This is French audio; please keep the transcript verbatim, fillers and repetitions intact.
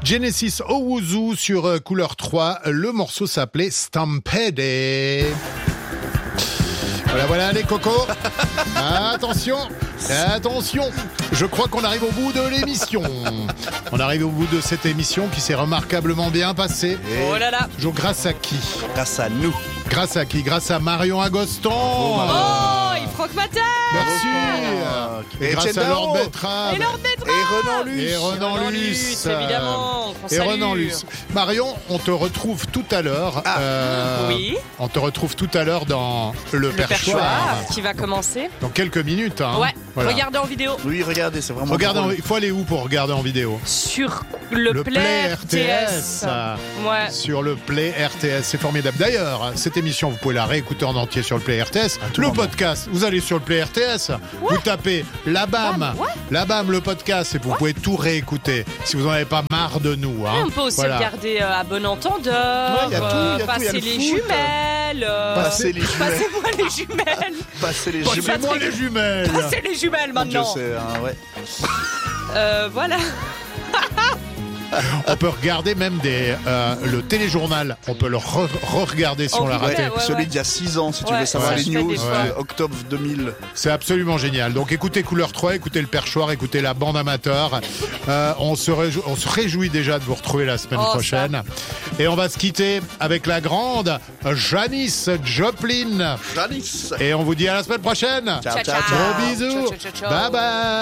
Genesis Owuzu sur euh, Couleur trois. Le morceau s'appelait Stampede. Voilà, voilà, les cocos. Attention, attention. Je crois qu'on arrive au bout de l'émission. On arrive au bout de cette émission qui s'est remarquablement bien passée. Oh là là. Toujours grâce à qui? Grâce à nous. Grâce à qui? Grâce à Marion Agoston. Oh, Yves Franck Matin. Merci. Et grâce Etienne à Lord Darro. Betrave. Et Lord Betrave. Et Renan Luce. Et Renan Renan Luce. Luce, évidemment, qu'on Et salue. Renan Luce. Marion, on te retrouve tout à l'heure. Ah. Euh, Oui. On te retrouve tout à l'heure dans le, Le perchoir. perchoir qui va commencer. Dans quelques minutes. Hein. Ouais, Voilà. regardez en vidéo. Oui, regardez, c'est vraiment Regardez, en- drôle. il faut aller où pour regarder en vidéo? Sur le, Le Play, Play R T S. Ouais. Sur le Play R T S, c'est formidable. D'ailleurs, cette émission, vous pouvez la réécouter en entier sur le Play R T S. tout Le moment. podcast, vous allez sur le Play R T S, vous tapez la B A M, Bam, ouais. la B A M, le podcast, et vous pouvez tout réécouter si vous n'en avez pas marre de nous. Hein. Et on peut aussi Voilà. regarder euh, à bon entendeur, Ouais, y a tout, euh, y a tout, y a passer le les foot. jumelles. euh, Passer les jumelles. Passez-moi les jumelles. Passer les Bon, jumelles. ça- Passez-moi les jumelles. Passez les jumelles Je maintenant. sais, hein, ouais. Euh, voilà. On peut regarder même des, euh, le téléjournal. On peut le re- re-regarder si Oh, on l'a ouais, raté. ouais. Celui d'il y a six ans, si tu Ouais, veux savoir ouais, les je fais news, des fois. euh, octobre deux mille. C'est absolument génial. Donc écoutez Couleur trois, écoutez le perchoir, écoutez la bande amateur. Euh, on, se réjou- on se réjouit déjà de vous retrouver la semaine Oh, prochaine. Et on va se quitter avec la grande Janis Joplin. Janice. Et on vous dit à la semaine prochaine. Ciao, ciao, Ciao, ciao. Gros bisous. Ciao, ciao, ciao, ciao. Bye bye.